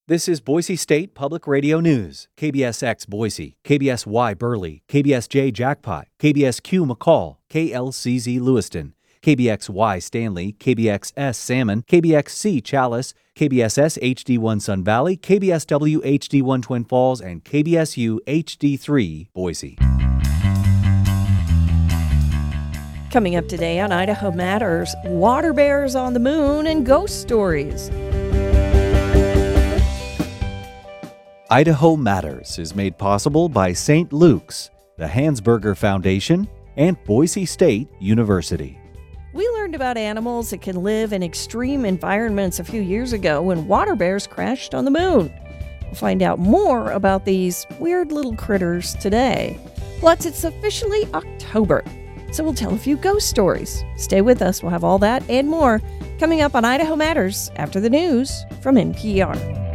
This is Boise State Public Radio News. KBSX Boise, KBSY Burley, KBSJ Jackpot, KBSQ McCall, KLCZ Lewiston, KBXY Stanley, KBXS Salmon, KBXC Chalice, KBSS HD1 Sun Valley, KBSW HD1 Twin Falls, and KBSU HD3 Boise. Coming up today on Idaho Matters, water bears on the moon and ghost stories. Idaho Matters is made possible by St. Luke's, the Hansberger Foundation, and Boise State University. We learned about animals that can live in extreme environments a few years ago when water bears crashed on the moon. We'll find out more about these weird little critters today. Plus, it's officially October, so we'll tell a few ghost stories. Stay with us. We'll have all that and more coming up on Idaho Matters after the news from NPR.